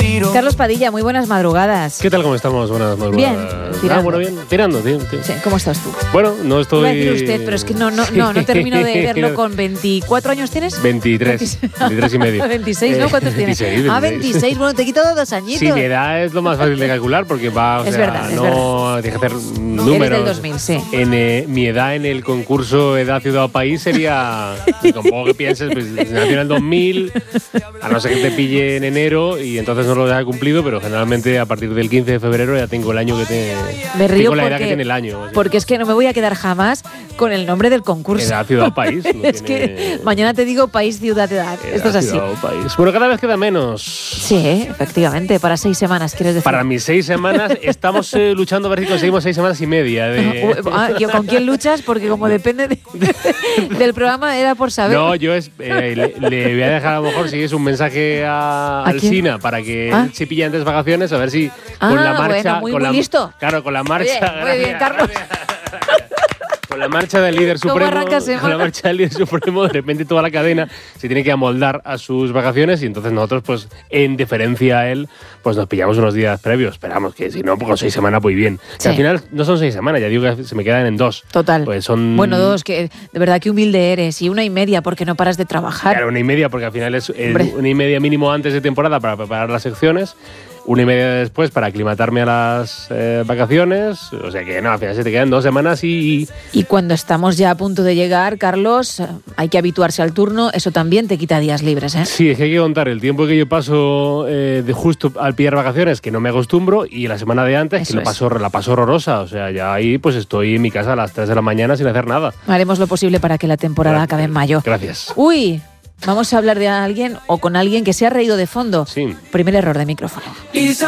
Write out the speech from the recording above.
miro. Carlos Padilla, muy buenas madrugadas. ¿Qué tal? ¿Cómo estamos? Buenas madrugadas. Bien, tirando. Bueno, bien. Tirando, tío. Sí, ¿cómo estás tú? Bueno, no estoy... Iba a decir usted, pero es que no termino de verlo con 24 años, ¿tienes? 23 y medio. 26, ¿no? ¿Cuántos tienes? 26. 26, bueno, te quito 2 añitos. Sí, mi edad es lo más fácil de calcular porque va, o Es sea, verdad, es no tienes que hacer números. Eres del 2000, sí. Mi edad en el concurso Edad, Ciudad o País sería, tampoco que pienses, pues nació en el 2000, a no ser que te pille en enero y entonces no lo haya cumplido, pero generalmente a partir del 15 de febrero ya tengo el año que te... Me río tengo la edad que tiene el año. Porque es que no me voy a quedar jamás con el nombre del concurso. Edad, Ciudad o País. Es que mañana te digo país, ciudad, edad. Esto es así. Ciudad o País. Bueno, cada vez queda menos. Sí, efectivamente, para 6 semanas, ¿quieres decir? Para mis 6 semanas estamos luchando a ver si conseguimos 6 semanas y media. ¿Con quién luchas? Porque como depende del programa, era por saber. No, yo le voy a dejar a lo mejor si es un mensaje al Sina para que él se pille antes vacaciones, a ver si con la marcha... Bueno, muy listo. Claro, con la marcha... Muy bien, Carlos. Con la marcha del líder supremo, de repente toda la cadena se tiene que amoldar a sus vacaciones y entonces nosotros, pues, en deferencia a él, pues nos pillamos unos días previos. Esperamos que si no, pues con 6 semanas voy bien. Sí. Que al final no son 6 semanas, ya digo que se me quedan en 2. Total. Pues son... Bueno, 2, que de verdad que humilde eres. Y 1 y media porque no paras de trabajar. Claro, 1 y media porque al final es 1 y media mínimo antes de temporada para preparar las secciones. 1 y media después para aclimatarme a las vacaciones. O sea que no, al final se te quedan 2 semanas y cuando estamos ya a punto de llegar, Carlos, hay que habituarse al turno. Eso también te quita días libres, ¿eh? Sí, es que hay que contar el tiempo que yo paso de justo al pillar vacaciones, que no me acostumbro, y la semana de antes, Eso que la paso horrorosa. O sea, ya ahí pues estoy en mi casa a las 3 de la mañana sin hacer nada. Haremos lo posible para que la temporada acabe en mayo. Gracias. Uy, vamos a hablar de alguien o con alguien que se ha reído de fondo. Sí. Primer error de micrófono.